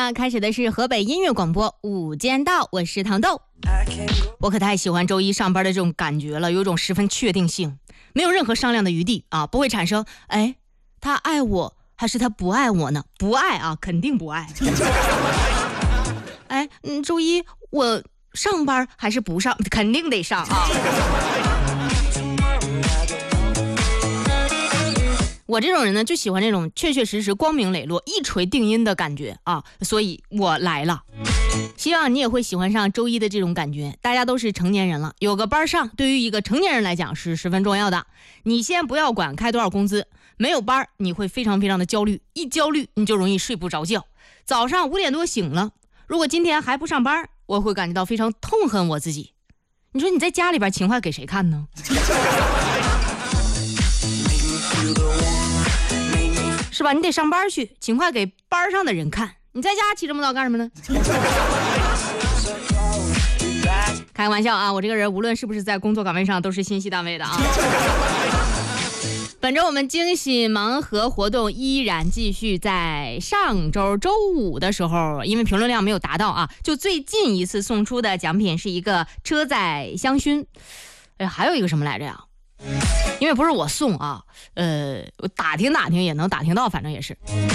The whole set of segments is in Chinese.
呢，开始的是河北音乐广播午间到，我是糖豆。我可太喜欢周一上班的这种感觉了，有一种十分确定性，没有任何商量的余地啊，不会产生他爱我还是他不爱我呢？不爱啊，肯定不爱。周一我上班还是不上？肯定得上啊。我这种人呢，就喜欢这种确确实实、光明磊落、一锤定音的感觉啊，所以我来了。希望你也会喜欢上周一的这种感觉。大家都是成年人了，有个班上，对于一个成年人来讲是十分重要的。你先不要管开多少工资，没有班你会非常非常的焦虑，一焦虑你就容易睡不着觉。早上5点多醒了，如果今天还不上班，我会感觉到非常痛恨我自己。你说你在家里边情怀给谁看呢？是吧？你得上班去，勤快给班上的人看。你在家起这么早干什么呢？开个玩笑啊！我这个人无论是不是在工作岗位上，都是心系单位的啊。本周我们惊喜盲盒活动依然继续，在上周周五的时候，因为评论量没有达到啊，就最近一次送出的奖品是一个车载香薰。还有一个什么来着呀？因为不是我送啊，我打听打听也能打听到，反正也是。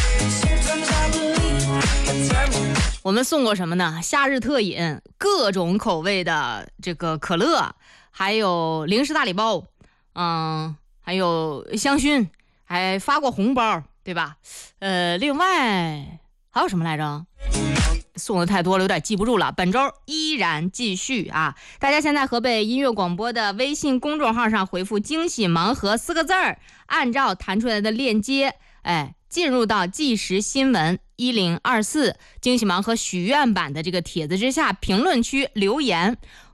我们送过什么呢？夏日特饮，各种口味的这个可乐，还有零食大礼包，还有香薰，还发过红包，对吧？另外还有什么来着？送的太多了，有点记不住了。本周依然继续啊！大家先在河北音乐广播的微信公众号上回复惊喜盲盒4个字儿，按照弹出来的链接进入到即时新闻1024惊喜盲盒许愿版的这个帖子之下评论区留言，